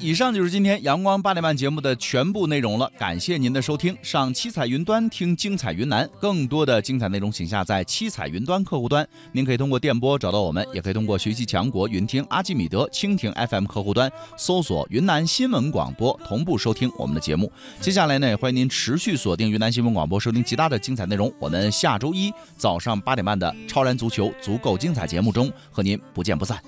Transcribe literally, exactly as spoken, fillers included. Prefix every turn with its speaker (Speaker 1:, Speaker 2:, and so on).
Speaker 1: 以上就是今天阳光八点半节目的全部内容了，感谢您的收听。上七彩云端听精彩云南，更多的精彩内容请下载七彩云端客户端。您可以通过电波找到我们，也可以通过学习强国云听、阿基米德、蜻蜓 F M 客户端搜索云南新闻广播，同步收听我们的节目。接下来呢，也欢迎您持续锁定云南新闻广播，收听其他的精彩内容。我们下周一早上八点半的超然足球足够精彩节目中和您不见不散。